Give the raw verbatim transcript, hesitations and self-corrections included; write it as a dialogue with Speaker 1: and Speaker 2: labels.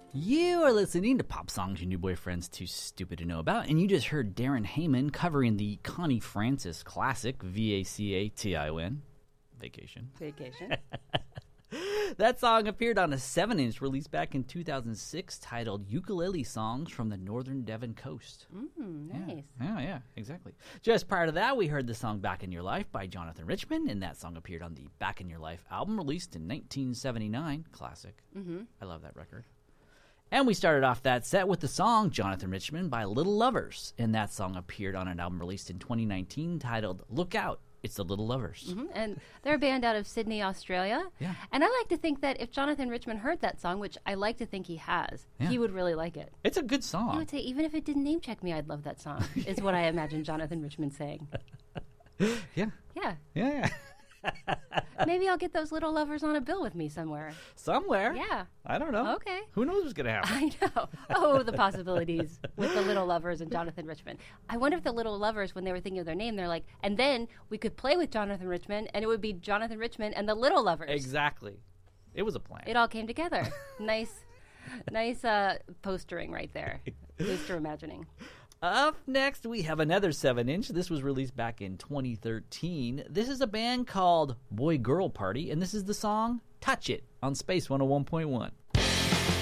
Speaker 1: You are listening to Pop Songs Your New Boyfriend's Too Stupid to Know About, and you just heard Darren Hayman covering the Connie Francis classic, V A C A T I O N, Vacation.
Speaker 2: Vacation.
Speaker 1: That song appeared on a seven inch released back in two thousand six titled Ukulele Songs from the Northern Devon Coast.
Speaker 2: Mm, nice.
Speaker 1: Yeah, yeah, yeah, exactly. Just prior to that, we heard the song Back in Your Life by Jonathan Richman, and that song appeared on the Back in Your Life album released in nineteen seventy-nine. Classic.
Speaker 2: Mm-hmm.
Speaker 1: I love that record. And we started off that set with the song Jonathan Richman by Little Lovers, and that song appeared on an album released in twenty nineteen titled Look Out, It's the Little Lovers.
Speaker 2: Mm-hmm. And they're a band out of Sydney, Australia.
Speaker 1: Yeah.
Speaker 2: And I like to think that if Jonathan Richman heard that song, which I like to think he has,
Speaker 1: Yeah.
Speaker 2: he would really like it.
Speaker 1: It's a good
Speaker 2: I
Speaker 1: song.
Speaker 2: would say, even if it didn't name check me, I'd love that song, is what I imagine Jonathan Richman saying.
Speaker 1: Yeah,
Speaker 2: Yeah.
Speaker 1: yeah, yeah.
Speaker 2: Maybe I'll get those Little Lovers on a bill with me somewhere.
Speaker 1: Somewhere.
Speaker 2: Yeah.
Speaker 1: I don't know.
Speaker 2: Okay.
Speaker 1: Who knows what's going to happen?
Speaker 2: I know. Oh, the possibilities with the Little Lovers and Jonathan Richman. I wonder if the Little Lovers, when they were thinking of their name, they're like, and then we could play with Jonathan Richman, and it would be Jonathan Richman and the Little Lovers.
Speaker 1: Exactly. It was a plan.
Speaker 2: It all came together. Nice, nice uh, postering right there. Poster imagining.
Speaker 1: Up next, we have another seven inch. This was released back in twenty thirteen. This is a band called Boy Girl Party, and this is the song Touch It on Space one oh one point one.